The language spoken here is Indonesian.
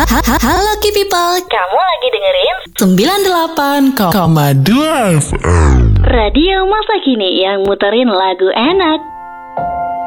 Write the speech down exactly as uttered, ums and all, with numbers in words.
Halo Ki People, Kamu lagi dengerin sembilan puluh delapan koma dua F M Radio Masa Kini yang muterin lagu enak.